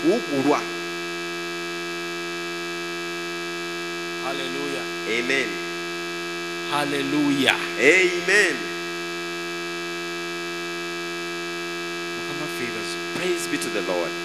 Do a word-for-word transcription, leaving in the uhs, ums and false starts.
ugulwa. Hallelujah. Amen. Hallelujah. Amen. Mukama favors you. Praise be to the Lord.